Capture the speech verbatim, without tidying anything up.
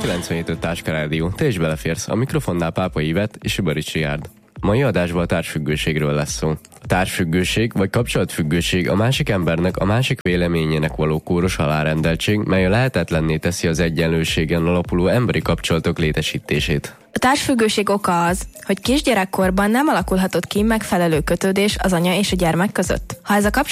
kilencvenhét öt Táska Rádió. Te is beleférsz. A mikrofonnál Pápai Ivett és Ibarics Richárd. Mai adásban a társfüggőségről lesz szó. A társfüggőség vagy kapcsolatfüggőség a másik embernek, a másik véleményének való kóros alárendeltség, mely a lehetetlenné teszi az egyenlőségen alapuló emberi kapcsolatok létesítését. A társfüggőség oka az, hogy kisgyerekkorban nem alakulhatott ki megfelelő kötődés az anya és a gyermek között. Ha ez a kapcsolat